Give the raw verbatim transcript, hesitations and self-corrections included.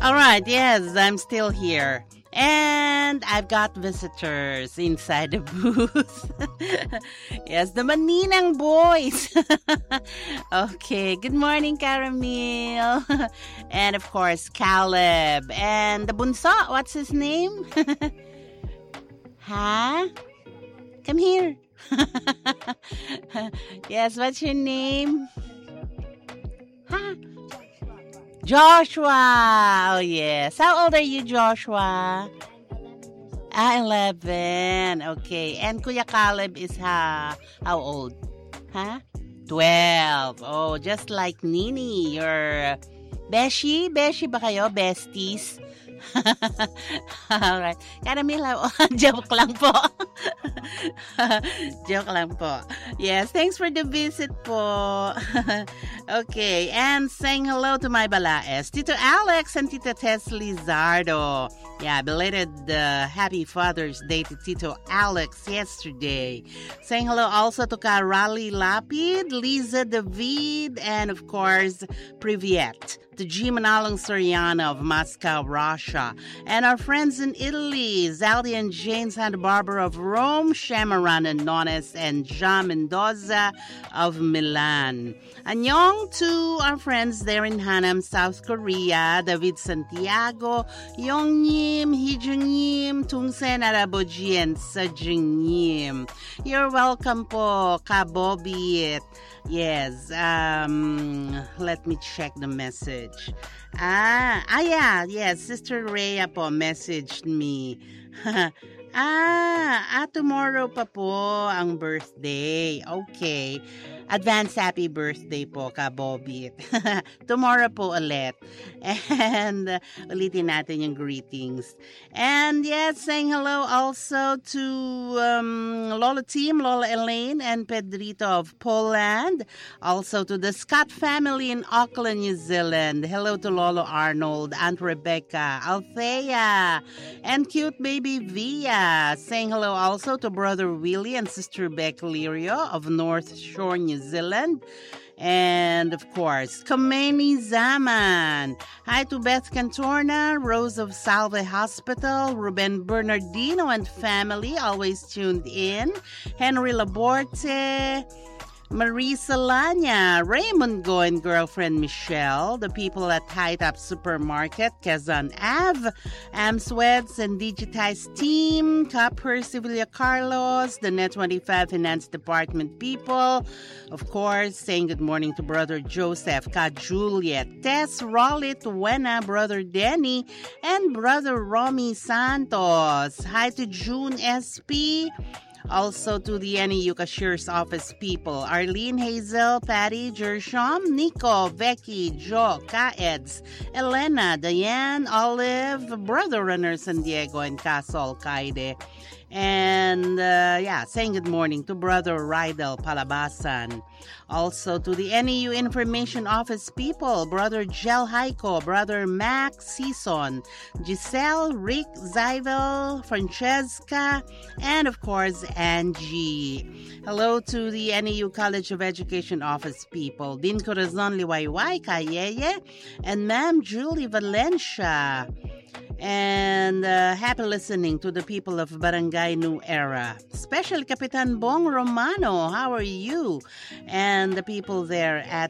All right, yes, I'm still here. And I've got visitors inside the booth. Yes, the Maninang boys. Okay, good morning, Caramel. And of course, Caleb. And the Bunso, what's his name? Huh? Come here. Yes, what's your name? Huh? Joshua. Oh, yes. How old are you, Joshua? Ah, eleven. Okay. And Kuya Caleb is ha, how old? Huh? twelve. Oh, just like Nini. Your Beshi? Beshi ba kayo? Besties? Alright. Caramel, joke lang po. Joke lang po. Yes, thanks for the visit po. Okay, and saying hello to my balaes, Tito Alex and Tita Tess Lizardo. Yeah, belated uh, happy Father's Day to Tito Alex yesterday. Saying hello also to Karali Lapid, Lisa David, and of course, Privyet. To G. Manalong Soriano of Moscow, Russia. And our friends in Italy, Zaldi and Jane Santa Barbara of Rome, Shamaran and Nones, and Jean Mendoza of Milan. Annyeong to our friends there in Hanam, South Korea, David Santiago, Yongnyim, Hijungnyim, Tungsen Araboji, and Sajungnyim. You're welcome po, Kabobit. Yes, um, let me check the message. Ah, ah yeah, yes, Sister Rhea po messaged me. ah, ah, tomorrow pa po ang birthday. Okay. Advance happy birthday po, Kabobit. Tomorrow po ulit. And uh, ulitin natin yung greetings. And yes, saying hello also to um, Lola Team, Lola Elaine, and Pedrito of Poland. Also to the Scott family in Auckland, New Zealand. Hello to Lolo Arnold, Aunt Rebecca, Althea, and cute baby Via. Saying hello also to Brother Willie and Sister Beck Lirio of North Shore, New Zealand. And of course, Kameni Zaman. Hi to Beth Cantorna, Rose of Salve Hospital, Ruben Bernardino and family, always tuned in. Henry Laborte, Marisa Lanya, Raymond Go and girlfriend Michelle, the people at High Top Supermarket, Quezon Ave, Amsweds and Digitized Team, Copper, Sevilla Carlos, the Net twenty-five Finance Department people, of course, saying good morning to Brother Joseph, Ka Juliet, Tess, Rollit, Wena, Brother Denny, and Brother Romy Santos. Hi to June S P. Also to the N E U Cashier's Office people, Arlene, Hazel, Patty, Jersham, Nico, Becky, Joe, Kaeds, Elena, Diane, Olive, Brother Runner San Diego, and Casol Kaide. And uh, yeah, saying good morning to Brother Rydel Palabasan. Also to the N E U Information Office people, Brother Gel Haiko, Brother Max Season, Giselle, Rick, Zyvel, Francesca, and of course Angie. Hello to the N E U College of Education Office people, Din Corazon Liwayway, Kayeye, and Ma'am Julie Valencia. And uh, happy listening to the people of Barangay New Era, especially Capitan Bong Romano. How are you? And the people there at